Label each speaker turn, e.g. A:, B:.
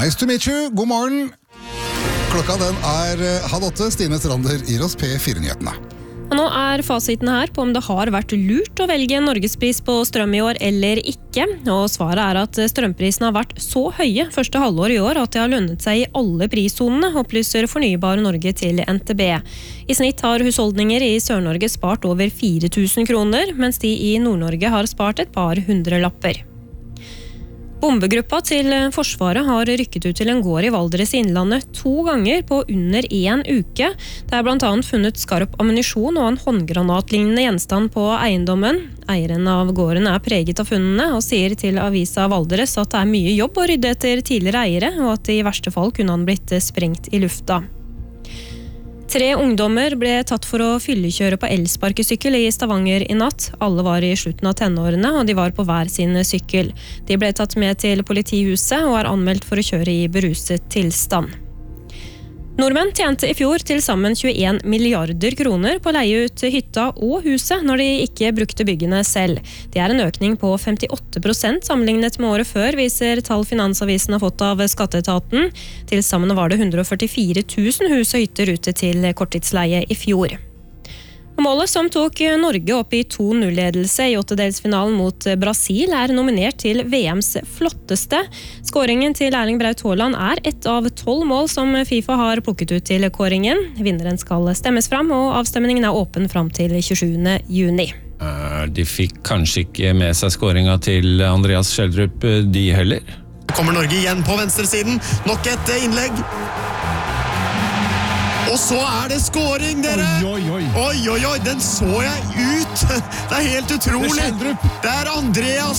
A: Nice to meet you, god morgen. Klokka den 7:30, Stine Strander gir oss P4-nyhetene.
B: Nå fasiten her på om det har vært lurt å velge Norgespris på strøm i år eller ikke. Og svaret at strømprisene har vært så høye første halvår i år at det har lønnet seg i alle prissonene, opplyser Fornybar Norge til NTB. I snitt har husholdninger i Sør-Norge spart over 4 000 kroner, mens de i Nord-Norge har spart et par hundrelapper. Bombegruppa til Forsvaret har rykket ut til en gård i Valdres i Innlandet 2 ganger på under 1 uke. Det blant annet funnet skarp ammunisjon og en håndgranatlignende gjenstand på eiendommen. Eieren av gården preget av funnene og sier til avisa Valdres at det mye jobb å rydde etter tidligere eiere, og at i verste fall kunne han blitt sprengt i lufta. 3 ungdommer ble tatt for å fyllekjøre på elsparkesykkel i Stavanger i natt. Alle var i slutten av tenårene, og de var på hver sin sykkel. De ble tatt med til politihuset og anmeldt for å kjøre i beruset tilstand. Nordmenn tjente i fjor til sammen 21 milliarder kroner på å leie ut hytta og huset når de ikke brukte byggene selv. Det en økning på 58% sammenlignet med året før, viser tall Finansavisen har fått av Skatteetaten. Til sammen var det 144 000 hus og hytter ute til korttidsleie i fjor. Målet som tok Norge opp i 2-0-ledelse i 8-delsfinalen mot Brasil nominert til VMs flotteste. Skåringen til Erling Braut Haaland ett av 12 mål som FIFA har plukket ut til kåringen. Vinneren skal stemmes fram, og avstemningen åpen fram til 27. juni.
C: De fikk kanskje ikke med seg skåringen til Andreas Schjelderup, de heller.
D: Kommer Norge igjen på venstresiden. Nok et innlegg. Og så det skåring, dere! Oi, den så jeg ut! Det helt utrolig! Det Andreas